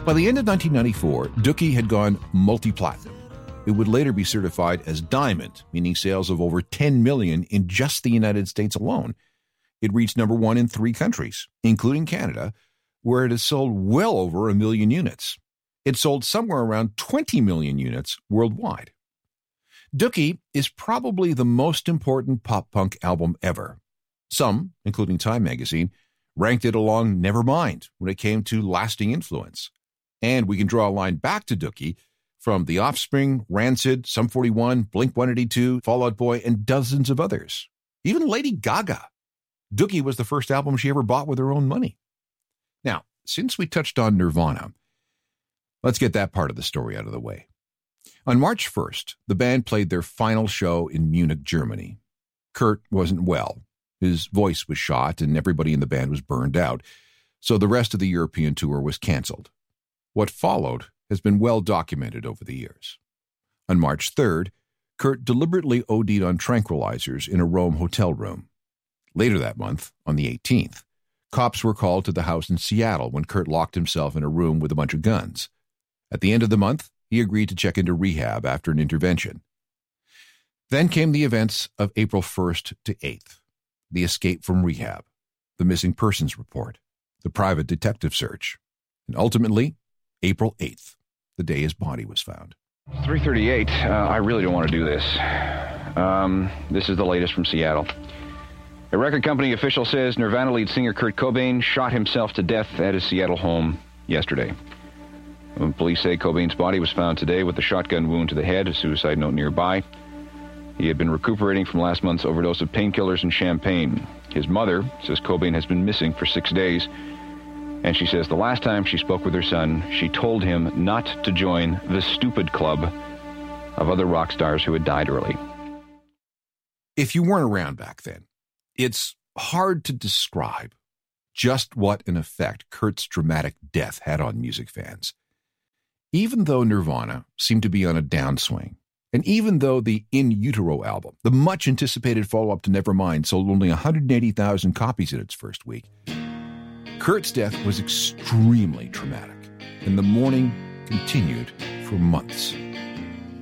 By the end of 1994, Dookie had gone multi-platinum. It would later be certified as diamond, meaning sales of over 10 million in just the United States alone. It reached number 1 in 3 countries, including Canada, where it has sold well over 1 million units. It sold somewhere around 20 million units worldwide. Dookie is probably the most important pop-punk album ever. Some, including Time magazine, ranked it along Nevermind when it came to lasting influence. And we can draw a line back to Dookie from The Offspring, Rancid, Sum 41, Blink-182, Fall Out Boy, and dozens of others. Even Lady Gaga. Dookie was the first album she ever bought with her own money. Now, since we touched on Nirvana, let's get that part of the story out of the way. On March 1st, the band played their final show in Munich, Germany. Kurt wasn't well. His voice was shot and everybody in the band was burned out, so the rest of the European tour was canceled. What followed has been well documented over the years. On March 3rd, Kurt deliberately OD'd on tranquilizers in a Rome hotel room. Later that month, on the 18th, cops were called to the house in Seattle when Kurt locked himself in a room with a bunch of guns. At the end of the month, he agreed to check into rehab after an intervention. Then came the events of April 1st to 8th, the escape from rehab, the missing persons report, the private detective search, and ultimately, April 8th, the day his body was found. 3:38. I really don't want to do this. This is the latest from Seattle. A record company official says Nirvana lead singer Kurt Cobain shot himself to death at his Seattle home yesterday. Police say Cobain's body was found today with a shotgun wound to the head, a suicide note nearby. He had been recuperating from last month's overdose of painkillers and champagne. His mother says Cobain has been missing for 6 days, and she says the last time she spoke with her son, she told him not to join the stupid club of other rock stars who had died early. If you weren't around back then, it's hard to describe just what an effect Kurt's dramatic death had on music fans. Even though Nirvana seemed to be on a downswing, and even though the In Utero album, the much-anticipated follow-up to Nevermind, sold only 180,000 copies in its first week, Kurt's death was extremely traumatic, and the mourning continued for months.